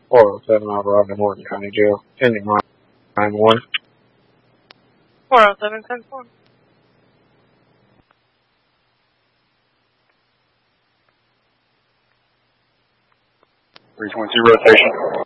407 Alvarado in Morgan County Jail. Pending 9-1. 407 10-4. 320 rotation.